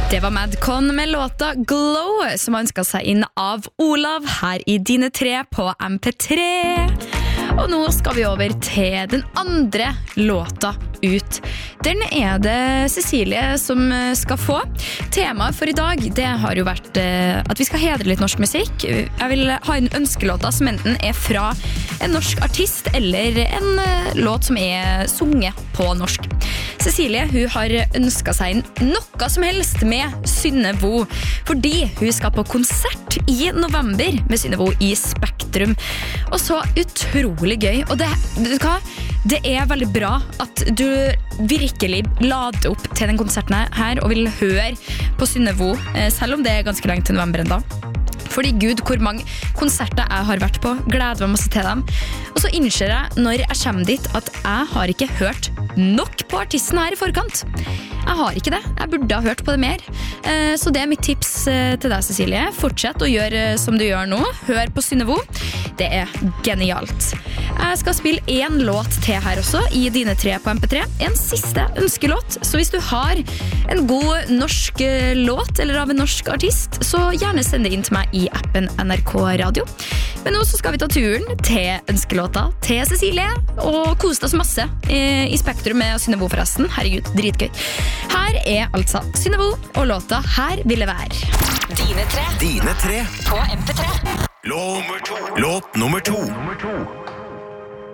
Det var Madcon med låta Glow, som har ønsket seg inn av Olav her i Dine 3 på MP3. Og nå skal vi over til den andre låta ut. Den er det Cecilie som skal få. Temaet for i dag, det har jo vært at vi skal hedre litt norsk musikk. Jeg vil ha en ønskelåta som enten er fra en norsk artist eller en låt som er sunget på norsk. Cecilie, hun har ønsket seg noe som helst med Synnevo, fordi hun skal på konsert i november med Synnevo i Spektrum. Og så utrolig gøy, og det er veldig bra at du virkelig lader opp til den konserten her og vil høre på Synnevo, selv om det er ganske lenge til november enda. Fordi Gud, hvor mange konserter jeg har vært på, gleder meg masse til dem. Og så innser jeg når jeg kommer dit at jeg har ikke hørt nok på artisten her i forkant. Jeg har ikke det, jeg burde ha hørt på det mer. Så det er mitt tips til deg, Cecilie. Fortsett å gjøre som du gjør nå. Hør på Synnevo. Det er genialt. Jeg skal spille en låt til her også i Dine 3 på MP3. En siste ønskelåt. Så hvis du har en god norsk låt eller av en norsk artist, så gjerne send det inn til meg i appen NRK Radio. Men nå så skal vi ta turen til ønskelåta til Cecilie og kose deg så masse i Spektrum med Synnevo forresten. Herregud, dritgøy. Her er altså Synnevo og låta Her ville være. Dine 3 Dine 3 på MP3. Låt nummer to.